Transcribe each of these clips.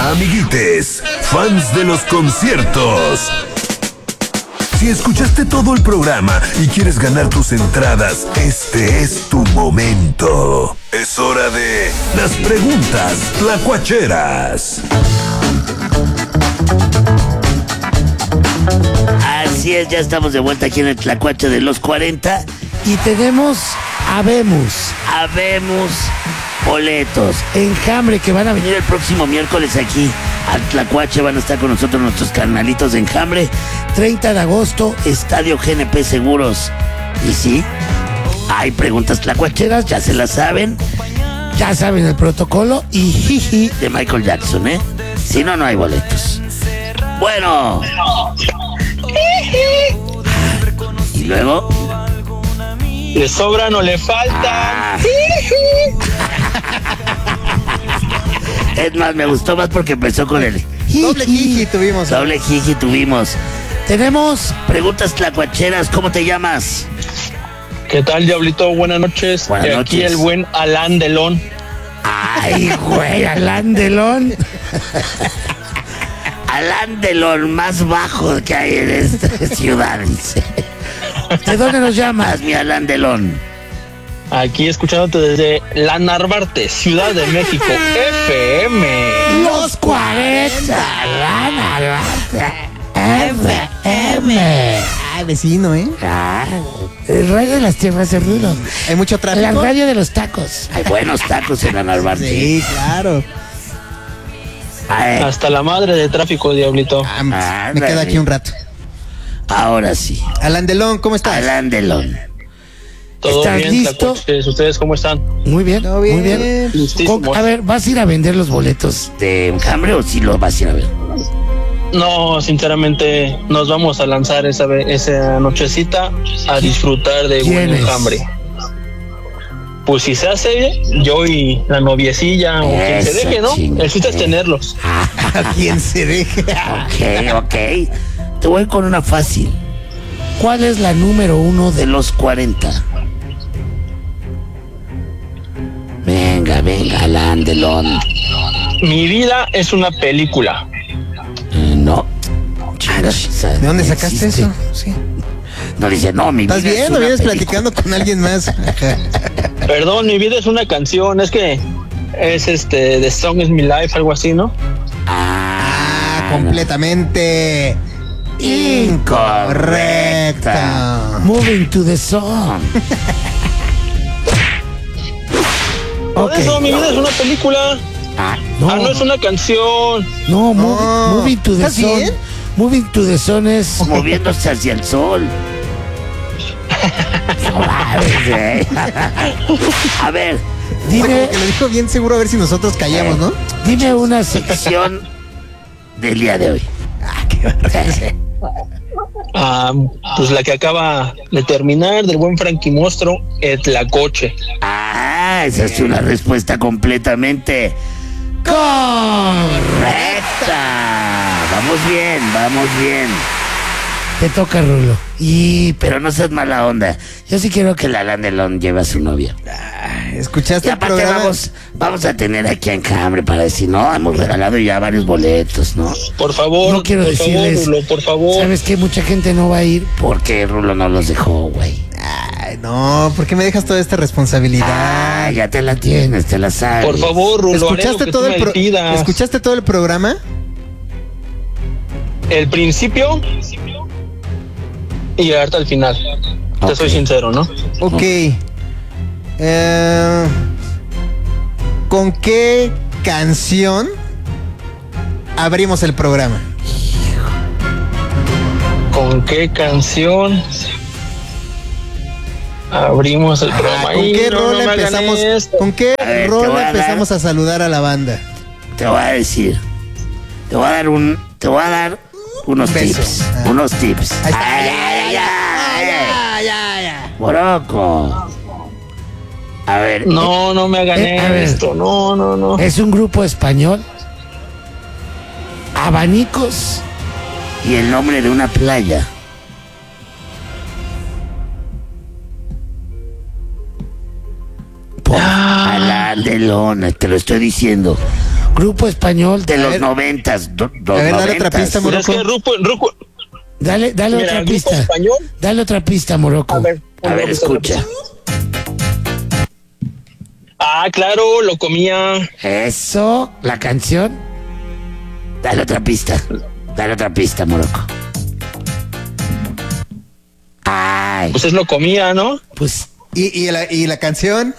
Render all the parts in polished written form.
Amiguites, fans de los conciertos. Si escuchaste todo el programa y quieres ganar tus entradas, este es tu momento. Es hora de las preguntas tlacuacheras. Así es, ya estamos de vuelta aquí en el Tlacuache de los 40 y tenemos habemos boletos, Enjambre, que van a venir el próximo miércoles aquí al Tlacuache. Van a estar con nosotros nuestros carnalitos de Enjambre. 30 de agosto, Estadio GNP Seguros. Y sí, hay preguntas tlacuacheras, ya se las saben. Ya saben el protocolo y jiji de Michael Jackson, ¿eh? Si no, no hay boletos. Bueno. Y luego... ¿Le sobran o le faltan? Es más, me gustó más porque empezó con el... Doble jiji tuvimos. Doble jiji tuvimos. Tenemos preguntas tlacuacheras. ¿Cómo te llamas? ¿Qué tal, Diablito? Buenas noches. Buenas y aquí noches. el buen Alán Delón. Ay, güey, Alán Delón. Alán Delón, más bajo que hay en esta ciudad, dice. ¿De dónde nos llamas, mi Alán Delón? Aquí escuchándote desde La Narvarte, Ciudad de México, FM. Los 40, la Narvarte, FM. Ah, vecino, ¿eh? Ah, el radio de las tierras de Rulo. Hay mucho La tráfico. radio de los tacos. Hay buenos tacos en la Narvarte. Sí, claro. Ay, Hasta la madre de tráfico, Diablito. Ah, me quedo aquí un rato. ahora sí. Alan Delón, ¿cómo estás? Alán Delón. ¿Todo ¿Estás bien, listo? tlacuaches? ¿Ustedes cómo están? Muy bien, Todo muy bien. bien. Listísimos. A ver, ¿vas a ir a vender los boletos de Enjambre o sí los vas a ir a ver? No, sinceramente, nos vamos a lanzar esa nochecita a disfrutar de buen ¿Quiénes? Enjambre. Pues si se hace, yo y la noviecilla o quien se Eso, deje, ¿no? chinga. El chiste es tenerlos. A quien se deje. Ok. Te voy con una fácil. ¿Cuál es la número 1 de los 40? Venga, Alán Delón. Mi vida es una película. No. Chingas, ¿De dónde no sacaste existe. eso? Sí. No dice, no, mi vida ¿Estás es bien o una vienes película. platicando con alguien más? Perdón, mi vida es una canción. Es que es The Song is My Life, algo así, ¿no? Ah, completamente incorrecta. Moving to the song. Por Ok. eso mi vida es una película. No es una canción. No, No. moving to the ¿Estás sun. bien? Moving to the sun es moviéndose hacia el sol. No mames, eh. A ver, Como dime, que lo dijo bien seguro, a ver si nosotros callamos, ¿no? dime una sección del día de hoy. Pues la que acaba de terminar, del buen Frankie Mostro, el Tlacoche. Ah, esa es una respuesta completamente correcta. Vamos bien. Te toca, Rulo. Pero no seas mala onda. Yo sí quiero que la Alán Delón lleve a su novia. ¿Escuchaste Y el aparte programa? vamos a tener aquí a Enjambre para decir, no, hemos regalado ya varios boletos, ¿no? Por favor, No quiero por decirles, favor, Rulo, por favor. ¿sabes qué? Mucha gente no va a ir porque Rulo no los dejó, güey. Ay, no, ¿por qué me dejas toda esta responsabilidad? Ah, ya te la tienes, te la sabes. Por favor, Rulo, haré lo que tú me pidas. ¿Escuchaste todo el programa? El principio y hasta el final. Ok. Te soy sincero, ¿no? Ok. ¿Con qué canción abrimos el programa? ¿Con qué canción abrimos el programa? ¿Con Ay, qué no, rola no me hagan empezamos? esto. ¿Con qué A ver, te voy rola a dar- empezamos a saludar a la banda? Te voy a decir. Te voy a dar unos Un beso. tips. Ah. Unos tips. Ahí está. Ay. Moroco. A ver. No me hagan a ver. esto. No. Es un grupo español. Abanicos. Y el nombre de una playa. Alán Delón, te lo estoy diciendo. Grupo español de A los ver. 90s. A ver, dale otra pista, Pues es que Morocco. Dale Mira, otra Grupo pista. Español. Dale otra pista, Morocco. A ver, escucha. Ah, claro, lo comía. Eso, la canción. Dale otra pista, Morocco. Ay, Pues es lo comía, ¿no? pues ¿Y la canción?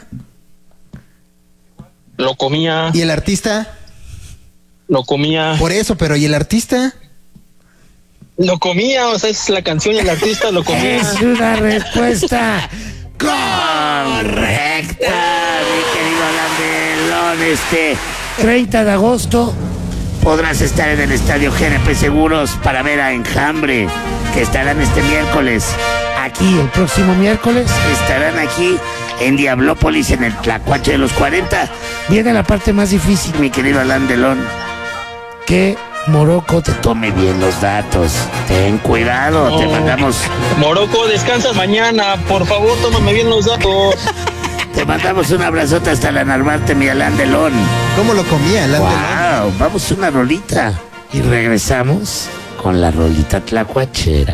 Lo comía, ¿Y el artista? lo comía, Por eso, pero ¿y el artista? lo comía. O sea, es la canción y el artista lo comía. es una respuesta correcta, mi querido Alan Delón. 30 de agosto podrás estar en el Estadio GNP Seguros para ver a Enjambre, que estarán este miércoles. Aquí, el próximo miércoles, estarán aquí en Diablópolis, en el Tlacuache de los 40. Viene la parte más difícil, mi querido Alan Delón. Que Morocco te tome bien los datos. Ten cuidado, No. te mandamos... Morocco, descansas mañana. Por favor, tómame bien los datos. Te mandamos un abrazote hasta la Narvarte, mi Alan Delón. ¿Cómo lo comía? Wow, vamos a una rolita y regresamos con la rolita tlacuachera.